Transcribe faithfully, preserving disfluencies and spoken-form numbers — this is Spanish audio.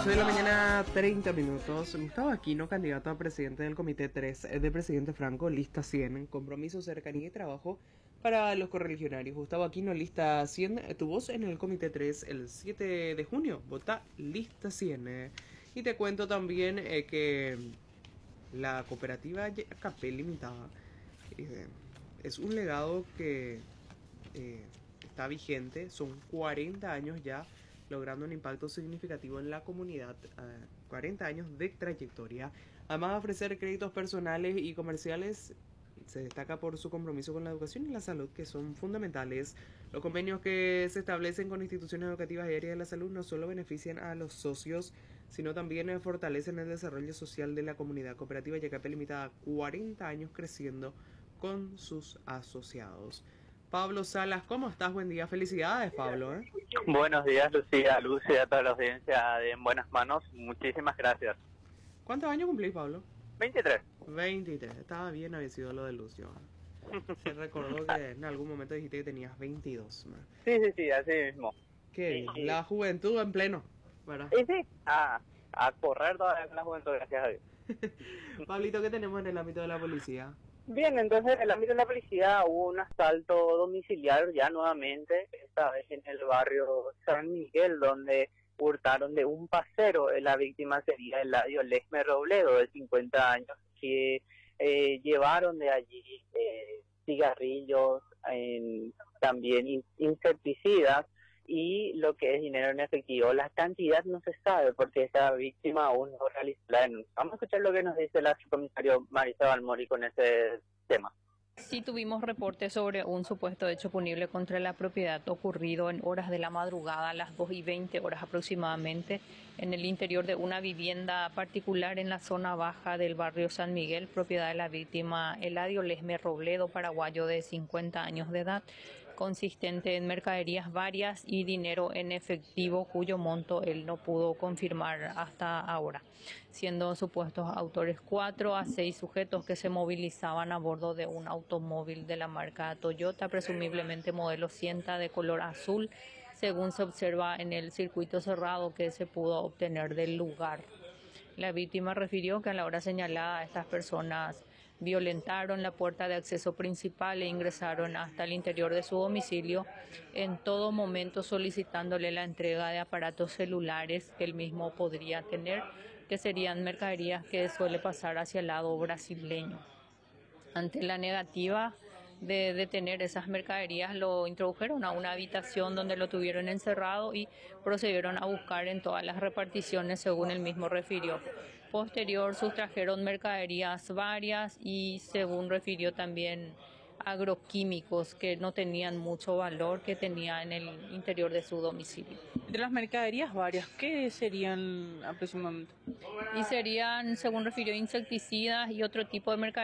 ocho de la mañana, treinta minutos. Gustavo Aquino, candidato a presidente del Comité tres de Presidente Franco, lista cien, compromiso, cercanía y trabajo para los correligionarios. Gustavo Aquino, lista cien, tu voz en el Comité tres el siete de junio. Vota lista cien. Eh. Y te cuento también eh, que la cooperativa Café Limitada eh, es un legado que eh, está vigente. Son cuarenta años ya logrando un impacto significativo en la comunidad, uh, cuarenta años de trayectoria. Además de ofrecer créditos personales y comerciales, se destaca por su compromiso con la educación y la salud, que son fundamentales. Los convenios que se establecen con instituciones educativas y áreas de la salud no solo benefician a los socios, sino también fortalecen el desarrollo social de la comunidad. Cooperativa Yacapé Limitada, cuarenta años creciendo con sus asociados. Pablo Salas, ¿cómo estás? Buen día, felicidades, Pablo. ¿eh? Buenos días, Lucía, Lucia, a toda la audiencia de En Buenas Manos, muchísimas gracias. ¿Cuántos años cumplís, Pablo? veintitrés. veintitrés, estaba bien haber sido lo de Lucio. Se recordó que en algún momento dijiste que tenías veintidós. ¿no? Sí, sí, sí, así mismo. Qué sí, bien, sí. La juventud en pleno, ¿verdad? Sí, sí, a, a correr todavía con la juventud, gracias a Dios. Pablito, ¿qué tenemos en el ámbito de la policía? Bien, entonces en el ámbito de la policía hubo un asalto domiciliario ya nuevamente, esta vez en el barrio San Miguel, donde hurtaron de un pasero. La víctima sería Eladio Lesme Robledo, de cincuenta años, que eh, llevaron de allí eh, cigarrillos, eh, también in insecticidas y lo que es dinero en efectivo. La cantidad no se sabe porque esa víctima aún no realizó la denuncia. Vamos a escuchar lo que nos dice el subcomisario Marisa Balmori con ese tema. Sí tuvimos reportes sobre un supuesto hecho punible contra la propiedad ocurrido en horas de la madrugada, a las dos y veinte horas aproximadamente, en el interior de una vivienda particular en la zona baja del barrio San Miguel, propiedad de la víctima Eladio Lesme Robledo, paraguayo de cincuenta años de edad, consistente en mercaderías varias y dinero en efectivo cuyo monto él no pudo confirmar hasta ahora, siendo supuestos autores cuatro a seis sujetos que se movilizaban a bordo de un automóvil de la marca Toyota, presumiblemente modelo Sienta de color azul, según se observa en el circuito cerrado que se pudo obtener del lugar. La víctima refirió que a la hora señalada estas personas violentaron la puerta de acceso principal e ingresaron hasta el interior de su domicilio, en todo momento solicitándole la entrega de aparatos celulares que él mismo podría tener, que serían mercaderías que suele pasar hacia el lado brasileño. Ante la negativa de detener esas mercaderías, lo introdujeron a una habitación donde lo tuvieron encerrado y procedieron a buscar en todas las reparticiones, según él mismo refirió. Posterior sustrajeron mercaderías varias y, según refirió, también agroquímicos que no tenían mucho valor, que tenía en el interior de su domicilio. De las mercaderías varias, ¿qué serían aproximadamente? Y serían, según refirió, insecticidas y otro tipo de mercaderías